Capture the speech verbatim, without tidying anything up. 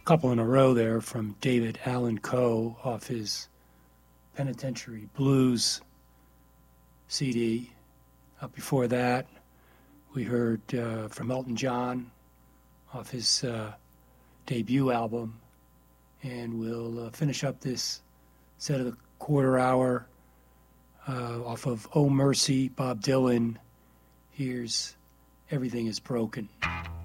couple in a row there from David Allan Coe off his Penitentiary Blues C D. Uh, before that, we heard uh, from Elton John off his uh, debut album. And we'll uh, finish up this set of the quarter hour uh, off of Oh Mercy, Bob Dylan. Here's Everything is Broken.